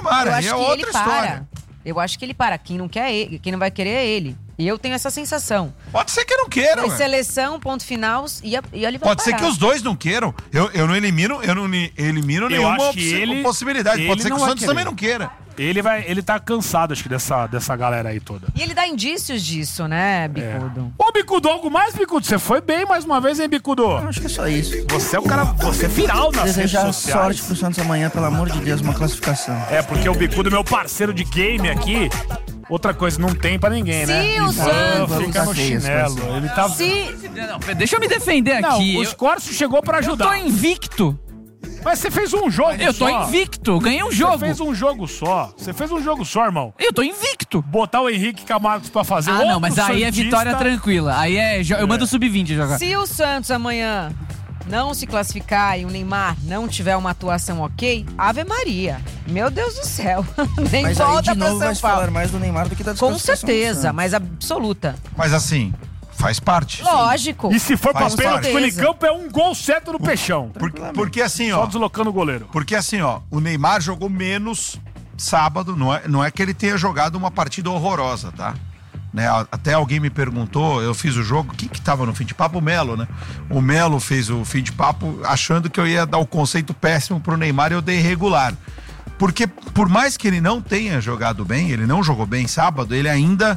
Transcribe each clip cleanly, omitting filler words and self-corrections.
Neymar, aí é outra história. Eu acho que ele para. Quem não quer ele, quem não vai querer é ele. E eu tenho essa sensação. Pode ser que não queiram. Foi seleção, ponto final, e ele vai Pode parar. ser que os dois não queiram. Eu não elimino nenhuma possibilidade. Pode ser que o Santos também não queira. Ele tá cansado, acho que, dessa galera aí toda. E ele dá indícios disso, né, Bicudo? Ô, Bicudo, algo mais, Bicudo? Você foi bem mais uma vez, hein, Bicudo? Eu acho que é só isso. Você é o cara, você é viral nas redes sociais. Desejar sorte pro Santos amanhã, pelo amor de Deus, uma classificação. É, porque o Bicudo, meu parceiro de game aqui, outra coisa, não tem pra ninguém, né? Sim, o Santos. Fica no chinelo. Ele tá... Não, deixa eu me defender aqui. O Scorcio chegou pra ajudar. Eu tô invicto. Mas você fez um jogo Eu tô invicto, ganhei um jogo. Você fez um jogo só, irmão. Eu tô invicto. Botar o Henrique Camargo pra fazer não, mas aí é vitória tranquila. Aí eu mando o sub-20 jogar. Se o Santos amanhã não se classificar e o Neymar não tiver uma atuação ok, Ave Maria. Meu Deus do céu. Nem mas volta aí de novo pra vai São Paulo. falar mais do Neymar do que da Com desclassificação. certeza, mas absoluta. Mas assim, faz parte. Lógico. E se for pra pênalti, aquele certeza. campo é um gol certo no peixão. Porque assim, Só ó. deslocando o goleiro. Porque assim, ó, o Neymar jogou menos sábado, não é que ele tenha jogado uma partida horrorosa, tá? Né? Até alguém me perguntou, eu fiz o jogo, quem que tava no fim de papo? O Melo, né? O Melo fez o fim de papo achando que eu ia dar o conceito péssimo pro Neymar e eu dei regular. Porque por mais que ele não tenha jogado bem, ele não jogou bem sábado, ele ainda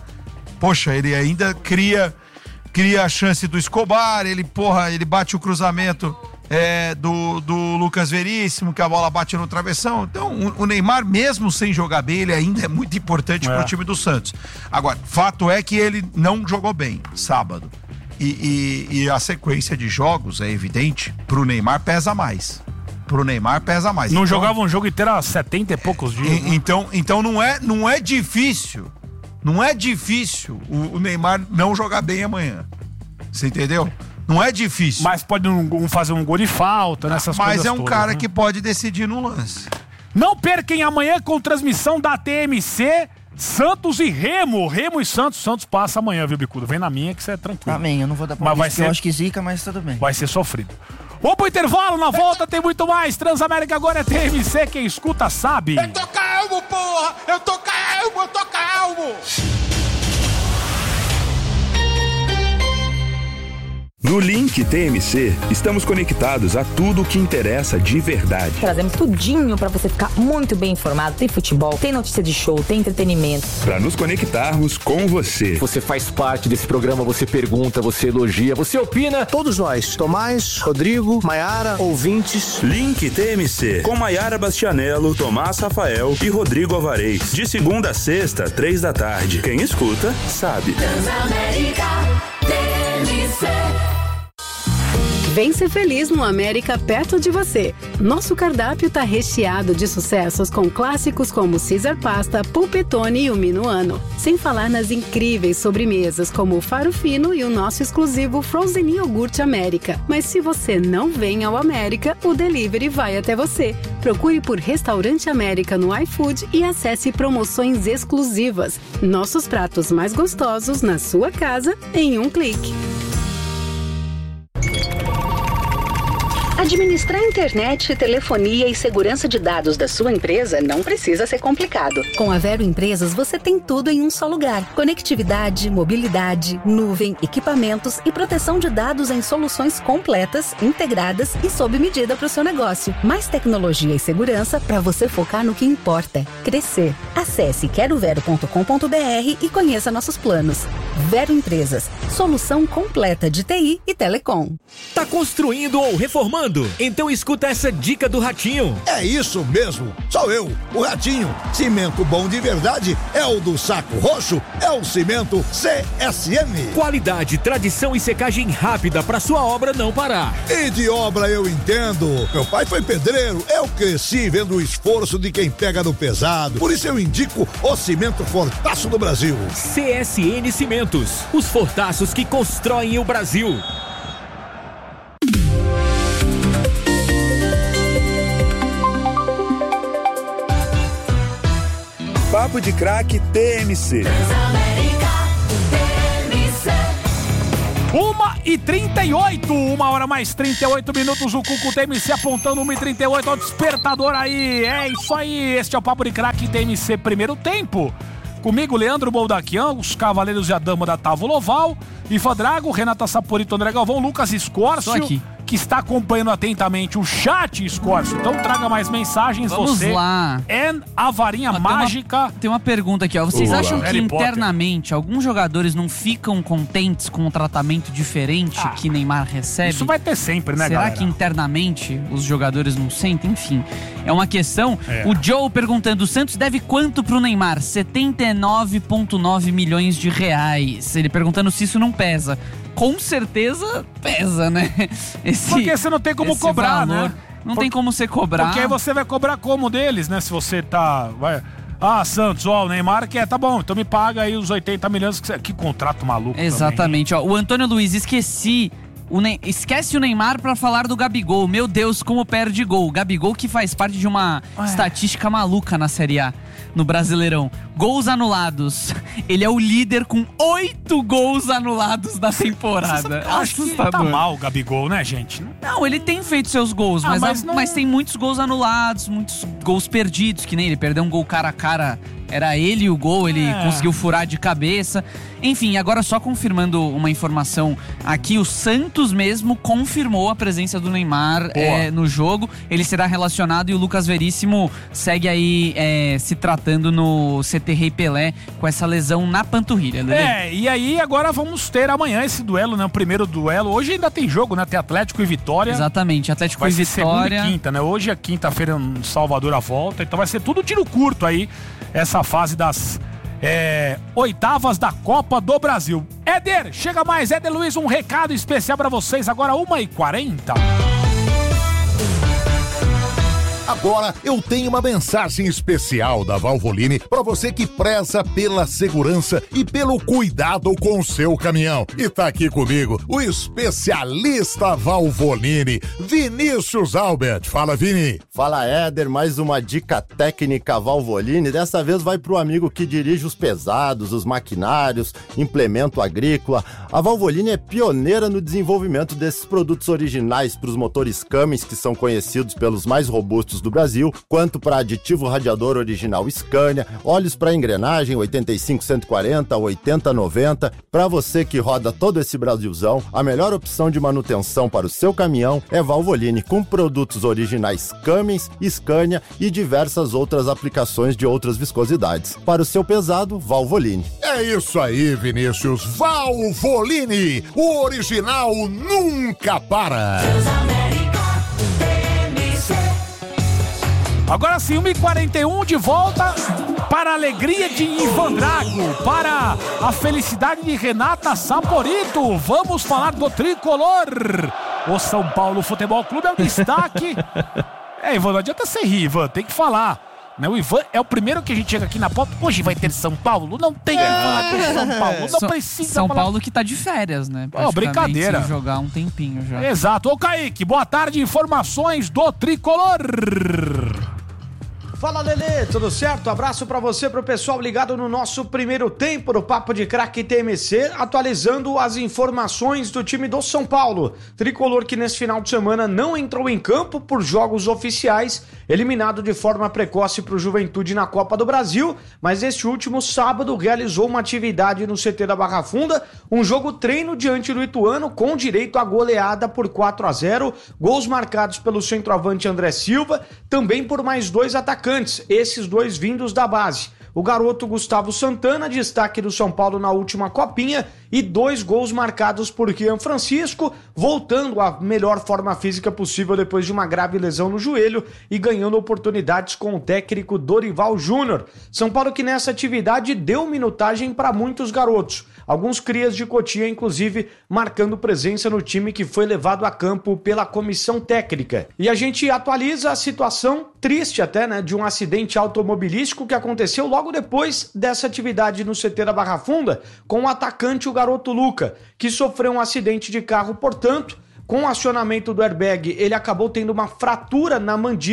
cria a chance do Escobar, ele bate o cruzamento do Lucas Veríssimo, que a bola bate no travessão. Então, o Neymar, mesmo sem jogar bem, ele ainda é muito importante pro time do Santos. Agora, fato é que ele não jogou bem sábado. E a sequência de jogos, é evidente, pro Neymar pesa mais. Não jogava um jogo inteiro há 70 e poucos dias. Então não é difícil. Não é difícil o Neymar não jogar bem amanhã. Você entendeu? Não é difícil. Mas pode fazer um gol de falta, nessas coisas Mas é um todas, cara né? que pode decidir no lance. Não percam amanhã com transmissão da TMC, Santos e Remo. Remo e Santos. Santos passa amanhã, viu, Bicudo? Vem na minha que você é tranquilo. Amém, eu não vou dar Mas vai ser... eu acho que zica, mas tudo bem. Vai ser sofrido. Vamos pro intervalo, na volta tem muito mais. Transamérica agora é TMC, quem escuta sabe. Eu tô calmo, porra! Eu tô calmo! No Link TMC, estamos conectados a tudo o que interessa de verdade. Trazemos tudinho pra você ficar muito bem informado. Tem futebol, tem notícia de show, tem entretenimento. Para nos conectarmos com você. Você faz parte desse programa, você pergunta, você elogia, você opina. Todos nós, Tomás, Rodrigo, Maiara, ouvintes. Link TMC, com Maiara Bastianello, Tomás Rafael e Rodrigo Alvarez. De segunda a sexta, 15h. Quem escuta, sabe. Transamérica TMC. Vem ser feliz no América perto de você. Nosso cardápio tá recheado de sucessos com clássicos como Caesar Pasta, Pulpetone e o Minuano. Sem falar nas incríveis sobremesas como o Faro Fino e o nosso exclusivo Frozen Iogurte América. Mas se você não vem ao América, o delivery vai até você. Procure por Restaurante América no iFood e acesse promoções exclusivas. Nossos pratos mais gostosos na sua casa em um clique. Administrar internet, telefonia e segurança de dados da sua empresa não precisa ser complicado. Com a Vero Empresas, você tem tudo em um só lugar. Conectividade, mobilidade, nuvem, equipamentos e proteção de dados em soluções completas, integradas e sob medida para o seu negócio. Mais tecnologia e segurança para você focar no que importa: crescer. Acesse querovero.com.br e conheça nossos planos. Vero Empresas, solução completa de TI e telecom. Tá construindo ou reformando? Então escuta essa dica do Ratinho. É isso mesmo, sou eu, o Ratinho. Cimento bom de verdade é o do Saco Roxo, é o cimento CSM. Qualidade, tradição e secagem rápida para sua obra não parar. E de obra eu entendo. Meu pai foi pedreiro, eu cresci vendo o esforço de quem pega no pesado. Por isso eu indico o cimento Fortaço do Brasil. CSN Cimentos, os fortaços que constroem o Brasil. Papo de Craque TMC. 1h38, 1h mais 38 minutos, o Cuco TMC apontando 1h38, ó, despertador aí, é isso aí, este é o Papo de Craque TMC primeiro tempo, comigo Leandro Boldaquian, os cavaleiros e a dama da Távola Oval, Ivan Drago, Renata Saporito, André Galvão, Lucas Escórcio, que está acompanhando atentamente o chat, Escórcio, então traga mais mensagens. Vamos você lá. A varinha mágica. Tem uma pergunta aqui, ó. Vocês acham que Harry Potter. internamente alguns jogadores não ficam contentes com o tratamento diferente que Neymar recebe? Isso vai ter sempre, né, Será galera? que internamente os jogadores não sentem? Enfim, é uma questão. O Joe perguntando, o Santos deve quanto pro Neymar? 79,9 milhões de reais. Ele perguntando se isso não pesa. Com certeza pesa, né? Porque você não tem como cobrar, valor, né? Não tem como você cobrar. Porque aí você vai cobrar como deles, né? Se você tá... Santos, o Neymar quer, tá bom, então me paga aí os 80 milhões. Que contrato maluco. Exatamente, também. ó. O Antônio Luiz, esquece o Neymar pra falar do Gabigol. Meu Deus, como perde gol. Gabigol que faz parte de uma estatística maluca na Série A, no Brasileirão. Gols anulados. Ele é o líder com 8 gols anulados da temporada. Acho que tá mal o Gabigol, né, gente? Não, ele tem feito seus gols, mas tem muitos gols anulados, muitos gols perdidos, que nem ele perdeu um gol cara a cara. Era ele o gol, ele conseguiu furar de cabeça. Enfim, agora só confirmando uma informação aqui, o Santos mesmo confirmou a presença do Neymar no jogo. Ele será relacionado e o Lucas Veríssimo segue aí se tratando no CT Rei Pelé com essa lesão na panturrilha. E aí agora vamos ter amanhã esse duelo, né? O primeiro duelo. Hoje ainda tem jogo, né? Tem Atlético e Vitória. Exatamente, Atlético vai e ser Vitória. Segunda e quinta, né? Hoje é quinta-feira em Salvador a volta, então vai ser tudo tiro curto aí, essa fase das oitavas da Copa do Brasil. Éder, chega mais. Éder Luiz, um recado especial pra vocês, agora 1h40. Agora eu tenho uma mensagem especial da Valvoline para você que preza pela segurança e pelo cuidado com o seu caminhão. E tá aqui comigo o especialista Valvoline, Vinícius Albert. Fala, Vini. Fala, Éder. Mais uma dica técnica Valvoline. Dessa vez vai pro amigo que dirige os pesados, os maquinários, implemento agrícola. A Valvoline é pioneira no desenvolvimento desses produtos originais para os motores Cummins, que são conhecidos pelos mais robustos do Brasil, quanto para aditivo radiador original Scania, óleos para engrenagem 85-140, 80-90. Para você que roda todo esse Brasilzão, a melhor opção de manutenção para o seu caminhão é Valvoline, com produtos originais Cummins, Scania e diversas outras aplicações de outras viscosidades. Para o seu pesado, Valvoline. É isso aí, Vinícius. Valvoline, o original nunca para. Agora sim, 1h41 de volta para a alegria de Ivan Drago, para a felicidade de Renata Saporito. Vamos falar do tricolor. O São Paulo Futebol Clube é o destaque. Ivan, não adianta você rir, Ivan, tem que falar. O Ivan é o primeiro que a gente chega aqui na pauta. Hoje vai ter São Paulo? Não tem que falar com São Paulo. Não precisa São falar. Paulo que tá de férias, né? Brincadeira. Sem jogar um tempinho já. Exato. Ô, Kaique, boa tarde. Informações do tricolor. Fala, Lelê, tudo certo? Abraço pra você, pro pessoal ligado no nosso primeiro tempo do Papo de Craque TMC, atualizando as informações do time do São Paulo. Tricolor que nesse final de semana não entrou em campo por jogos oficiais, eliminado de forma precoce pro Juventude na Copa do Brasil, mas este último sábado realizou uma atividade no CT da Barra Funda, um jogo treino diante do Ituano com direito à goleada por 4-0, gols marcados pelo centroavante André Silva, também por mais 2 atacantes, esses 2 vindos da base. O garoto Gustavo Santana, destaque do São Paulo na última copinha, e 2 gols marcados por Rian Francisco, voltando à melhor forma física possível depois de uma grave lesão no joelho e ganhando oportunidades com o técnico Dorival Júnior. São Paulo que nessa atividade deu minutagem para muitos garotos, alguns crias de Cotia, inclusive, marcando presença no time que foi levado a campo pela comissão técnica. E a gente atualiza a situação, triste até, né, de um acidente automobilístico que aconteceu logo depois dessa atividade no CT da Barra Funda, com o atacante, o garoto Luca, que sofreu um acidente de carro, portanto, com o acionamento do airbag, ele acabou tendo uma fratura na mandíbula,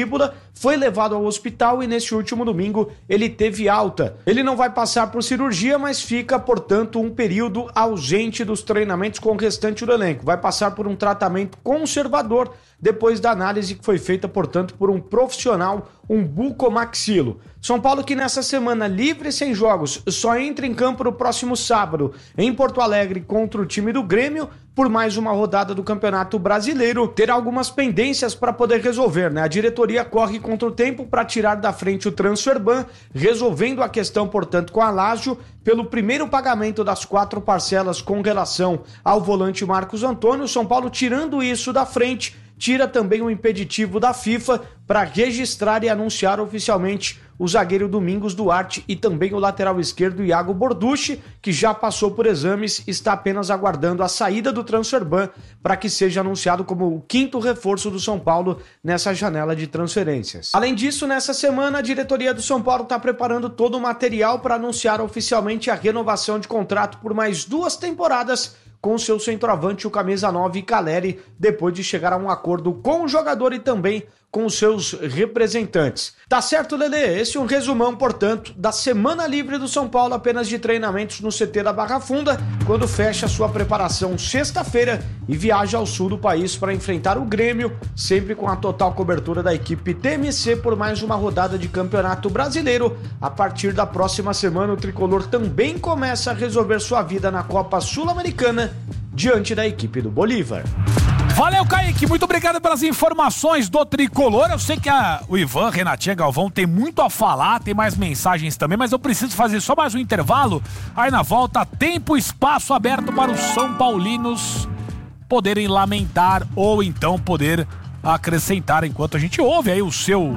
foi levado ao hospital e neste último domingo ele teve alta. Ele não vai passar por cirurgia, mas fica, portanto, um período ausente dos treinamentos com o restante do elenco. Vai passar por um tratamento conservador depois da análise que foi feita, portanto, por um profissional, um bucomaxilo. São Paulo que nessa semana livre sem jogos só entra em campo no próximo sábado em Porto Alegre contra o time do Grêmio por mais uma rodada do Campeonato Brasileiro. Terá algumas pendências para poder resolver, né? A diretoria corre contra o tempo para tirar da frente o Transferban, resolvendo a questão, portanto, com a Lazio pelo primeiro pagamento das 4 parcelas com relação ao volante Marcos Antônio. São Paulo tirando isso da frente, tira também o impeditivo da FIFA para registrar e anunciar oficialmente o zagueiro Domingos Duarte e também o lateral esquerdo Iago Borducci, que já passou por exames, está apenas aguardando a saída do Transferban para que seja anunciado como o 5º reforço do São Paulo nessa janela de transferências. Além disso, nessa semana a diretoria do São Paulo está preparando todo o material para anunciar oficialmente a renovação de contrato por mais 2 temporadas com seu centroavante, o camisa 9 Caleri, depois de chegar a um acordo com o jogador e também com os seus representantes. Tá certo, Lelê? Esse é um resumão, portanto, da semana livre do São Paulo, apenas de treinamentos no CT da Barra Funda, quando fecha sua preparação sexta-feira e viaja ao sul do país para enfrentar o Grêmio, sempre com a total cobertura da equipe TMC por mais uma rodada de Campeonato Brasileiro. A partir da próxima semana, o tricolor também começa a resolver sua vida na Copa Sul-Americana diante da equipe do Bolívar. Valeu, Kaique, muito obrigado pelas informações do tricolor. Eu sei que o Ivan, Renatinha, Galvão tem muito a falar, tem mais mensagens também, mas eu preciso fazer só mais um intervalo. Aí na volta, tempo e espaço aberto para os São Paulinos poderem lamentar ou então poder acrescentar enquanto a gente ouve aí o seu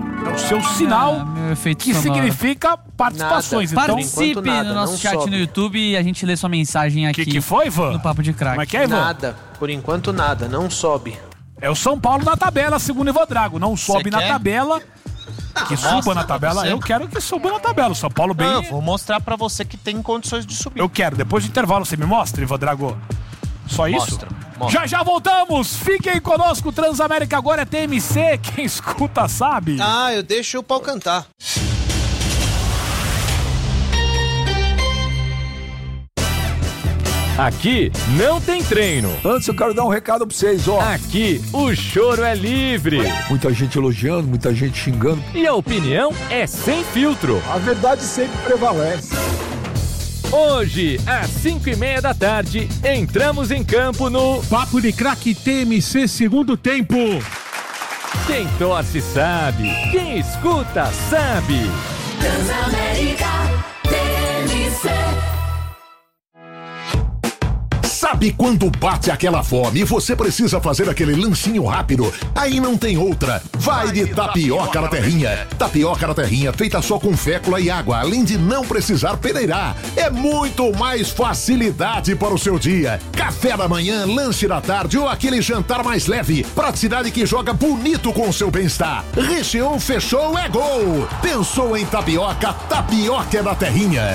sinal, que sonoro significa participações. Nada. Então, participe no nosso chat sobe no YouTube e a gente lê sua mensagem aqui. Que foi, Ivan? No Papo de Craque. Como é que é, Ivan? Nada, por enquanto nada, não sobe. É o São Paulo na tabela, segundo o Ivan Drago. Não sobe na tabela. Que suba na tabela. Eu quero que suba na tabela. O São Paulo bem... Não, eu vou mostrar pra você que tem condições de subir. Eu quero. Depois do intervalo, você me mostra, Ivan Drago? Só isso? Mostra. Já voltamos! Fiquem conosco, Transamérica agora é TMC, quem escuta sabe. Eu deixo o pau cantar. Aqui não tem treino. Antes eu quero dar um recado pra vocês, ó. Aqui o choro é livre. Muita gente elogiando, muita gente xingando. E a opinião é sem filtro. A verdade sempre prevalece. Hoje, às 5:30 da tarde, entramos em campo no Papo de Craque TMC segundo tempo. Quem torce sabe, quem escuta sabe. Transamérica TMC. Sabe quando bate aquela fome e você precisa fazer aquele lanchinho rápido? Aí não tem outra. Vai de tapioca na terrinha. Tapioca na terrinha feita só com fécula e água, além de não precisar peneirar. É muito mais facilidade para o seu dia. Café da manhã, lanche da tarde ou aquele jantar mais leve. Praticidade que joga bonito com o seu bem-estar. Recheou, fechou, é gol. Pensou em tapioca? Tapioca é da terrinha.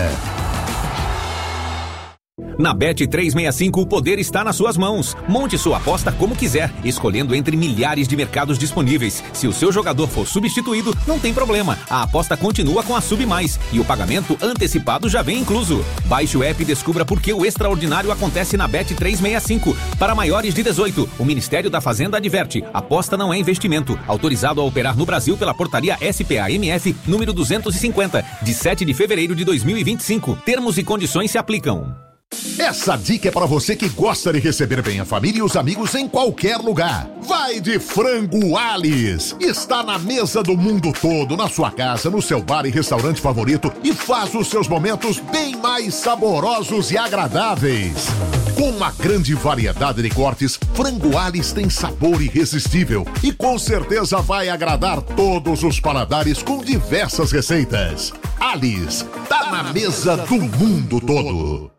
Na Bet365 o poder está nas suas mãos. Monte sua aposta como quiser, escolhendo entre milhares de mercados disponíveis. Se o seu jogador for substituído, não tem problema. A aposta continua com a Sub Mais e o pagamento antecipado já vem incluso. Baixe o app e descubra por que o extraordinário acontece na Bet365. Para maiores de 18, o Ministério da Fazenda adverte: aposta não é investimento. Autorizado a operar no Brasil pela portaria SPA-MF número 250, de 7 de fevereiro de 2025. Termos e condições se aplicam. Essa dica é para você que gosta de receber bem a família e os amigos em qualquer lugar. Vai de Frango Alice. Está na mesa do mundo todo, na sua casa, no seu bar e restaurante favorito e faz os seus momentos bem mais saborosos e agradáveis. Com uma grande variedade de cortes, Frango Alice tem sabor irresistível e com certeza vai agradar todos os paladares com diversas receitas. Alice, tá na mesa do mundo todo.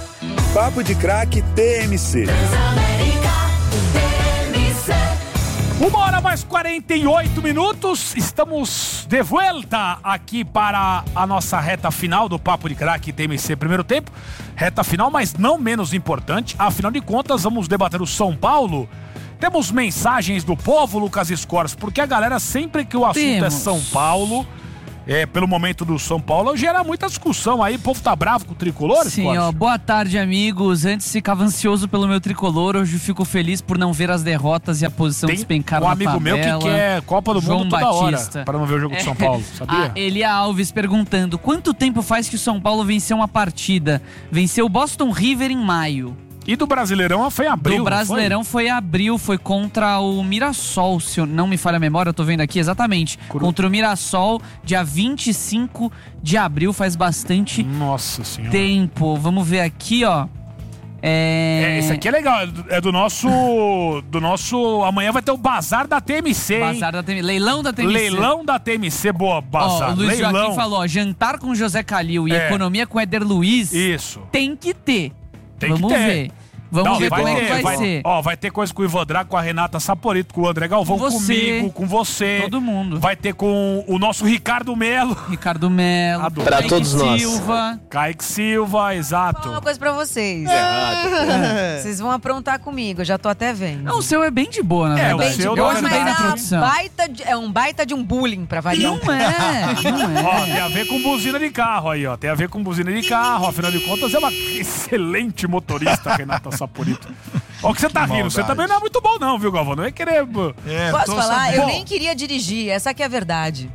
Papo de Craque TMC. 1h mais 48 minutos, estamos de volta aqui para a nossa reta final do Papo de Craque TMC primeiro tempo. Reta final, mas não menos importante, afinal de contas vamos debater o São Paulo. Temos mensagens do povo, Lucas Escors, porque a galera sempre que o assunto é São Paulo... pelo momento do São Paulo, gera muita discussão aí. O povo tá bravo com o tricolor? Sim, ó. Boa tarde, amigos. Antes ficava ansioso pelo meu tricolor, hoje fico feliz por não ver as derrotas e a posição despencar na tabela. Um amigo meu que quer Copa do João Mundo toda Batista. hora, para não ver o jogo do São Paulo, sabia? Elia Alves perguntando, quanto tempo faz que o São Paulo venceu uma partida? Venceu o Boston River em maio. E do Brasileirão foi em abril, do Brasileirão foi em abril, foi contra o Mirassol, se não me falha a memória, eu tô vendo aqui exatamente. Contra o Mirassol, dia 25 de abril, faz bastante tempo. Vamos ver aqui, ó. Esse aqui é legal, é do nosso... Amanhã vai ter o Bazar da TMC, Bazar da TMC, leilão da TMC. Leilão da TMC, boa, Bazar, o Luiz leilão. Joaquim falou, ó, jantar com José Calil e economia com Éder Luiz. Isso. Tem que ter. Vamos ver. Vamos ver como é que vai ser. Ó, vai ter coisa com o Ivan Drago, com a Renata Saporito, com o André Galvão, comigo, com você. Todo mundo. Vai ter com o nosso Ricardo Melo. Pra todos nós. Kaique Silva, exato. Vou falar uma coisa pra vocês. Vocês vão aprontar comigo, eu já tô até vendo. Não, o seu é bem de boa, na verdade. O seu eu ajudei na produção. É um baita de um bullying pra variar. Não é. Ó, tem a ver com buzina de carro aí, ó. Tem a ver com buzina de carro, afinal de contas é uma excelente motorista, Renata Saporito. Ó, que você tá rindo, você também não é muito bom não, viu, Galvão? Não é querer... Posso falar? Eu nem queria dirigir, essa que é a verdade.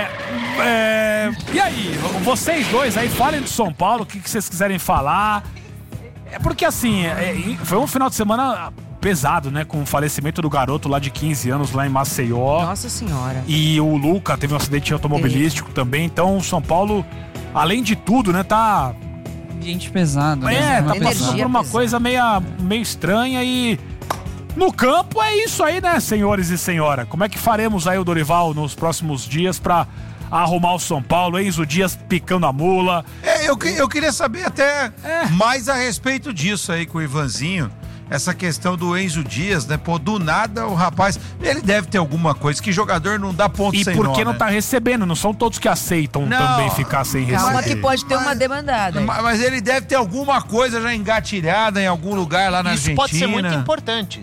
E aí, vocês dois aí, falem do São Paulo, o que vocês quiserem falar. É porque assim, foi um final de semana pesado, né? Com o falecimento do garoto lá de 15 anos lá em Maceió. Nossa Senhora. E o Luca teve um acidente automobilístico também. Então o São Paulo, além de tudo, né, tá... Ambiente pesado. Tá passando por uma coisa meio estranha e... No campo é isso aí, né, senhores e senhora? Como é que faremos aí o Dorival nos próximos dias pra arrumar o São Paulo? Enzo Dias picando a mula. Eu queria saber até mais a respeito disso aí com o Ivanzinho. Essa questão do Enzo Dias, né? Pô, do nada o rapaz, ele deve ter alguma coisa, que jogador não dá ponto sem nó. E porque não tá recebendo, não são todos que aceitam também ficar sem receber. Calma que pode ter uma demandada. Mas ele deve ter alguma coisa já engatilhada em algum lugar lá na Argentina. Isso pode ser muito importante.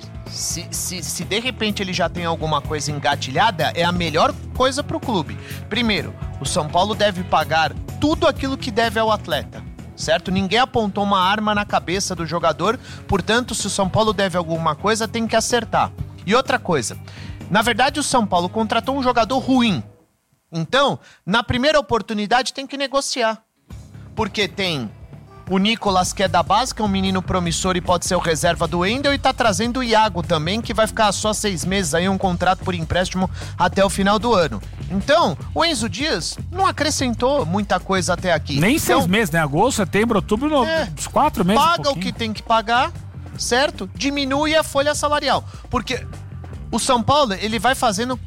Se de repente ele já tem alguma coisa engatilhada, é a melhor coisa pro clube. Primeiro, o São Paulo deve pagar tudo aquilo que deve ao atleta. Certo? Ninguém apontou uma arma na cabeça do jogador, portanto, se o São Paulo deve alguma coisa, tem que acertar. E outra coisa, na verdade o São Paulo contratou um jogador ruim. Então, na primeira oportunidade tem que negociar. Porque tem o Nicolas, que é da base, que é um menino promissor e pode ser o reserva do Wendel, e tá trazendo o Iago também, que vai ficar só 6 meses aí, um contrato por empréstimo até o final do ano. Então, o Enzo Dias não acrescentou muita coisa até aqui. Nem 6 meses, né? Agosto, setembro, outubro, uns 4 meses. Paga o que tem que pagar, certo? Diminui a folha salarial. Porque o São Paulo, ele vai fazendo...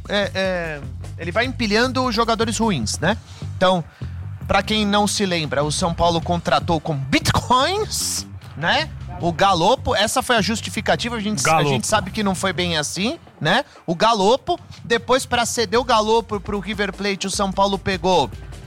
ele vai empilhando jogadores ruins, né? Então... Pra quem não se lembra, o São Paulo contratou com bitcoins, né? O Galopo, essa foi a justificativa, a gente sabe que não foi bem assim, né? O Galopo, depois para ceder o Galopo pro River Plate, o São Paulo pegou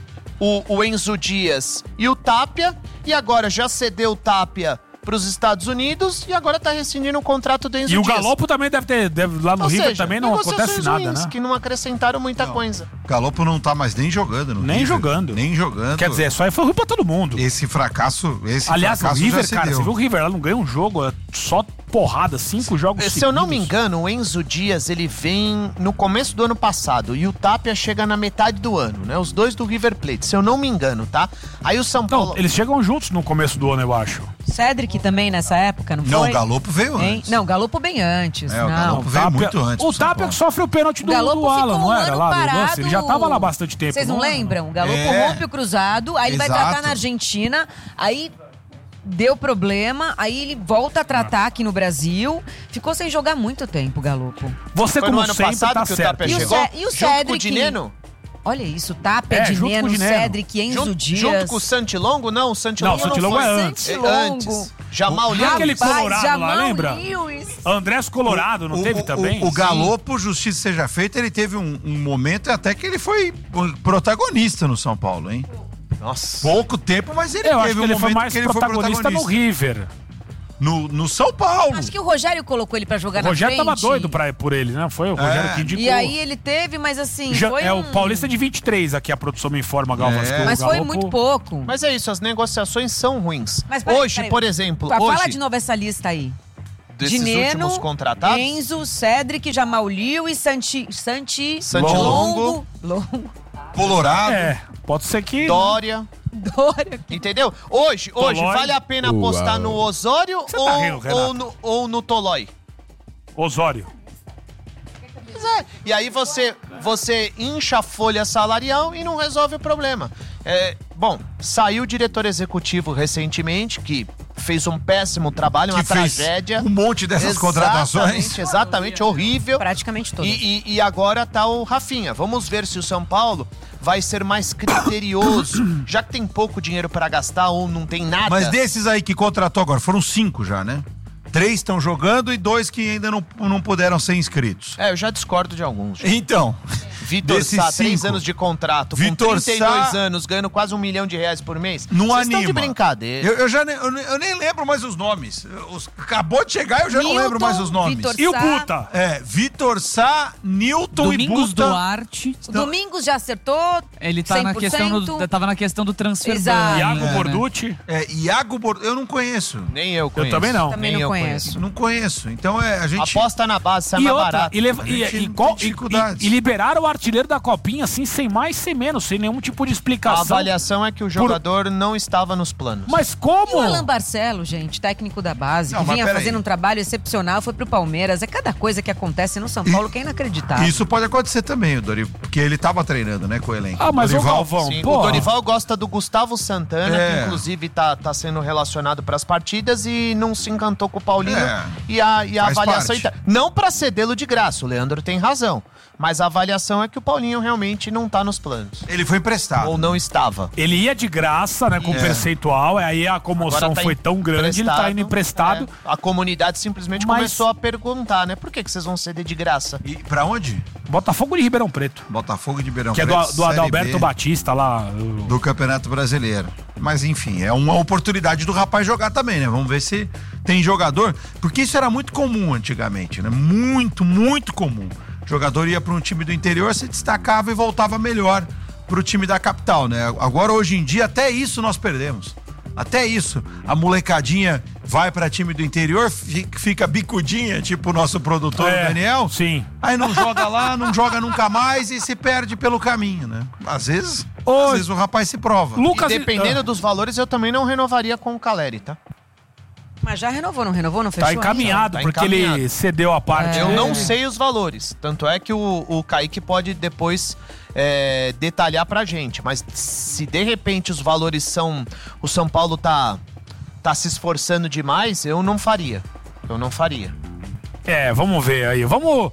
o Enzo Dias e o Tapia, e agora já cedeu o Tapia pros Estados Unidos e agora tá rescindindo o contrato do Enzo Dias. E o Galopo também deve lá no River também não acontece nada, né? Que não acrescentaram muita coisa. O Galopo não tá mais nem jogando no Nem River. jogando. Nem jogando. Quer dizer, só foi ruim pra todo mundo. Esse fracasso Aliás, o River, cara, você viu o River lá não ganha um jogo, é só porrada, 5 jogos Se eu não me engano, o Enzo Dias, ele vem no começo do ano passado e o Tapia chega na metade do ano, né? Os dois do River Plate, se eu não me engano, tá? Aí o São Paulo... Não, eles chegam juntos no começo do ano, eu acho. Cedric também nessa época, não foi? Não, o Galopo veio antes. Não, o Galopo bem antes. O Galopo veio muito antes. O Tapia que sofre o pênalti do Alan, não era lá? Parado, ele já tava lá há bastante tempo. Vocês não lembram? O Galopo rompe o cruzado, aí ele vai tratar na Argentina, aí... Deu problema, aí ele volta a tratar aqui no Brasil. Ficou sem jogar muito tempo, o Galopo. Você, foi como no ano sempre, passado tá que certo. O Tapia chegou? E o Junto Cedric? com o Dineno? Olha isso, Tapia, Dineno, Cedric, Enzo Dias. Junto com o Santilongo? Não, o Santilongo não, o Santilongo é antes. Antes. Jamal Lewis. Aquele Colorado lá, lembra? Andrés Colorado, não teve também? O Galopo, justiça seja feita, ele teve um momento até que ele foi protagonista no São Paulo, hein? Nossa. Pouco tempo, mas ele teve acho que ele foi mais protagonista no River. No São Paulo. Acho que o Rogério colocou ele pra jogar na frente. O Rogério tava doido por ele, né? Foi o Rogério que indicou. E aí ele teve, mas assim, o Paulista de 23, aqui a produção me informa, Galvas. Mas foi muito pouco. Mas é isso, as negociações são ruins. Mas hoje, por exemplo... Fala de novo essa lista aí. Desses Dineno, últimos contratados? Enzo, Cedric, Jamal Lewis, Santilongo. Colorado. Pode ser que... Dória. Entendeu? Hoje vale a pena apostar no Osório ou no Tolói? Osório. E aí você incha a folha salarial e não resolve o problema. Bom, saiu o diretor executivo recentemente, que fez um péssimo trabalho, uma tragédia. Um monte dessas contratações. Exatamente, horrível. Praticamente todas. E agora tá o Rafinha. Vamos ver se o São Paulo vai ser mais criterioso, já que tem pouco dinheiro para gastar ou não tem nada. Mas desses aí que contratou agora, foram 5 já, né? 3 estão jogando e 2 que ainda não puderam ser inscritos. Eu já discordo de alguns. Então, Vitor Sá, 3 anos de contrato, com 32 anos, ganhando quase R$1 milhão por mês. Não Vocês anima. Estão de brincadeira. Eu nem lembro mais os nomes. Acabou de chegar e eu já não lembro mais os nomes. Vitor e o Sá. Buta? Vitor Sá, Newton Domingos e Buta. Duarte. O Domingos já acertou. Ele tá 100%. Tava na questão do transfer. Exato. Iago Borducci. Iago Borducci, eu não conheço. Nem eu conheço. Eu também não. Também não conheço. Não conheço. Então a gente... Aposta na base, sai mais barato. E liberaram o artilheiro da Copinha, assim, sem mais, sem menos, sem nenhum tipo de explicação. A avaliação é que o jogador não estava nos planos. Mas como? E o Alan Barcelo, gente, técnico da base, que vinha fazendo um trabalho excepcional, foi pro Palmeiras. É cada coisa que acontece no São Paulo que é inacreditável. Isso pode acontecer também, Dorival, porque ele tava treinando, né, com o elenco. Mas Dorival, o Galvão, sim, o Dorival gosta do Gustavo Santana, que inclusive tá sendo relacionado pras partidas e não se encantou com o Paulinho. E a avaliação... Não pra cedê-lo de graça, o Leandro tem razão. Mas a avaliação é que o Paulinho realmente não tá nos planos. Ele foi emprestado. Ou não estava. Ele ia de graça, né, com percentual, aí a comoção foi tão grande, ele tá indo emprestado. A comunidade simplesmente começou a perguntar, né, por que vocês vão ceder de graça? E pra onde? Botafogo de Ribeirão Preto. Botafogo de Ribeirão Preto. Que é do Adalberto Batista lá. Do Campeonato Brasileiro. Mas enfim, é uma oportunidade do rapaz jogar também, né? Vamos ver se tem jogador. Porque isso era muito comum antigamente, né? Muito, muito comum. O jogador ia para um time do interior, se destacava e voltava melhor para o time da capital, né? Agora, hoje em dia, até isso nós perdemos. Até isso. A molecadinha vai para time do interior, fica bicudinha, tipo o nosso produtor Daniel. Sim. Aí não joga lá, não joga nunca mais e se perde pelo caminho, né? Às vezes o rapaz se prova. E dependendo dos valores, eu também não renovaria com o Caleri, tá? Mas já renovou, não fechou? Tá encaminhado, porque ele cedeu a parte. Eu não sei os valores, tanto é que o Kaique pode depois detalhar pra gente, mas se de repente os valores são... O São Paulo tá se esforçando demais, eu não faria. Vamos ver aí, vamos...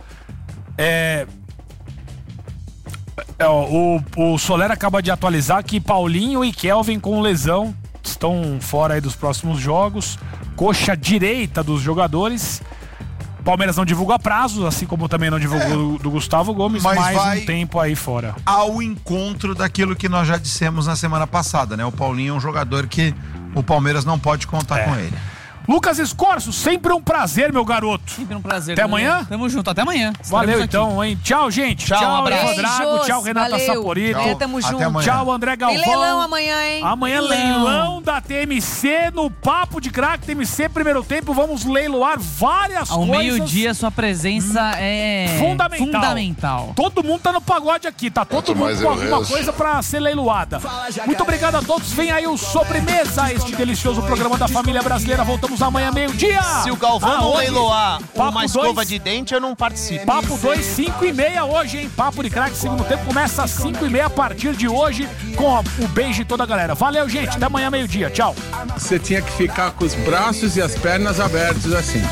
O Soler acaba de atualizar que Paulinho e Kelvin com lesão estão fora aí dos próximos jogos. Coxa direita dos jogadores. Palmeiras não divulga prazos, assim como também não divulgou do Gustavo Gomes, mas mais um tempo aí fora. Ao encontro daquilo que nós já dissemos na semana passada, né? O Paulinho é um jogador que o Palmeiras não pode contar com ele. Lucas Escorço, sempre um prazer, meu garoto. Sempre um prazer. Até amanhã? Tamo junto, até amanhã. Valeu então, hein? Tchau, gente. Tchau, um abraço. Drago, tchau, Renata Saporito. Tamo junto. Amanhã. Tchau, André Galvão. Tem leilão amanhã, hein? Amanhã leilão da TMC no Papo de Craque TMC, primeiro tempo. Vamos leiloar várias coisas. Ao meio-dia, sua presença é fundamental. Todo mundo tá no pagode aqui, tá? Todo mundo com alguma coisa pra ser leiloada. Muito obrigado a todos. Vem aí o Sobremesa, este delicioso programa da família brasileira. Voltamos amanhã, meio-dia. Se o Galvão não leiloar uma escova de dente, eu não participo. Papo 2, 5h30 hoje, hein? Papo de Craque, segundo tempo, começa às 5h30 a partir de hoje, com o beijo de toda a galera. Valeu, gente. Até amanhã, meio-dia. Tchau. Você tinha que ficar com os braços e as pernas abertos assim.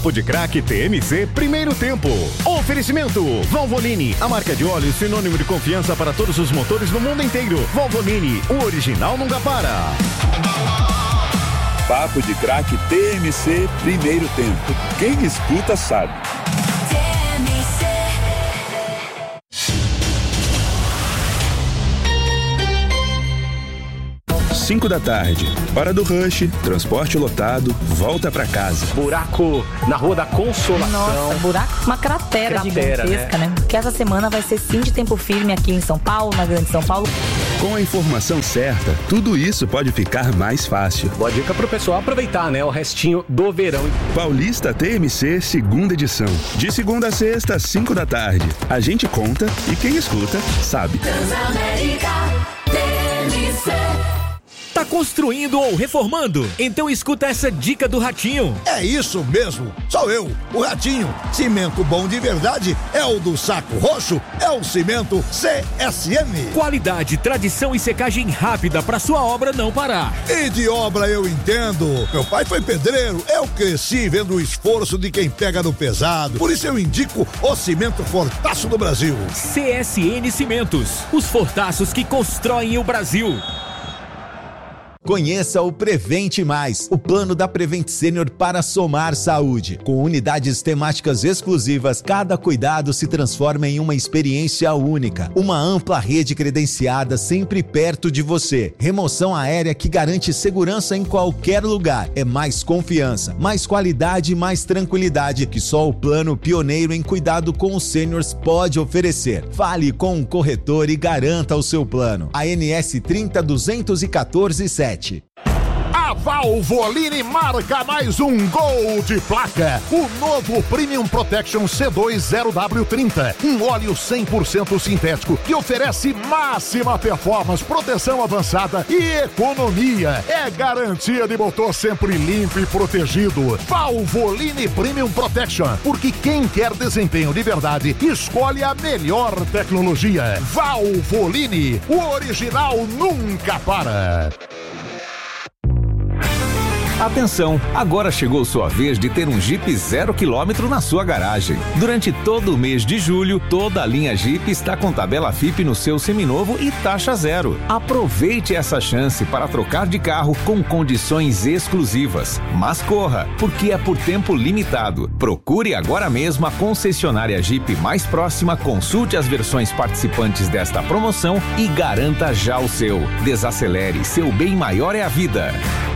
Papo de Craque TMC Primeiro Tempo. Oferecimento Valvoline, a marca de óleo sinônimo de confiança para todos os motores no mundo inteiro. Valvoline, o original nunca para. Papo de Craque TMC Primeiro Tempo. Quem escuta sabe. 5 da tarde, hora do rush, transporte lotado, volta pra casa. Buraco na Rua da Consolação. Nossa, buraco, uma cratera gigantesca, né? Porque essa semana vai ser sim de tempo firme aqui em São Paulo, na Grande São Paulo. Com a informação certa, tudo isso pode ficar mais fácil. Boa dica pro pessoal aproveitar, né? O restinho do verão. Paulista TMC, segunda edição. De segunda a sexta, 5 da tarde. A gente conta e quem escuta, sabe. Transamérica TMC. Tá construindo ou reformando? Então escuta essa dica do Ratinho. É isso mesmo, sou eu, o Ratinho. Cimento bom de verdade é o do Saco Roxo, é o cimento CSN. Qualidade, tradição e secagem rápida pra sua obra não parar. E de obra eu entendo. Meu pai foi pedreiro, eu cresci vendo o esforço de quem pega no pesado. Por isso eu indico o cimento Fortaço do Brasil. CSN Cimentos, os fortaços que constroem o Brasil. Conheça o Prevente Mais, o plano da Prevent Senior para somar saúde. Com unidades temáticas exclusivas, cada cuidado se transforma em uma experiência única. Uma ampla rede credenciada sempre perto de você. Remoção aérea que garante segurança em qualquer lugar. É mais confiança, mais qualidade e mais tranquilidade que só o plano pioneiro em cuidado com os seniors pode oferecer. Fale com um corretor e garanta o seu plano. ANS 30.214.7. A Valvoline marca mais um gol de placa. O novo Premium Protection C2 0W30. Um óleo 100% sintético que oferece máxima performance, proteção avançada e economia. É garantia de motor sempre limpo e protegido. Valvoline Premium Protection. Porque quem quer desempenho de verdade, escolhe a melhor tecnologia. Valvoline. O original nunca para. Atenção, agora chegou sua vez de ter um Jeep 0 km na sua garagem. Durante todo o mês de julho, toda a linha Jeep está com tabela FIP no seu seminovo e taxa zero. Aproveite essa chance para trocar de carro com condições exclusivas. Mas corra, porque é por tempo limitado. Procure agora mesmo a concessionária Jeep mais próxima, consulte as versões participantes desta promoção e garanta já o seu. Desacelere, seu bem maior é a vida.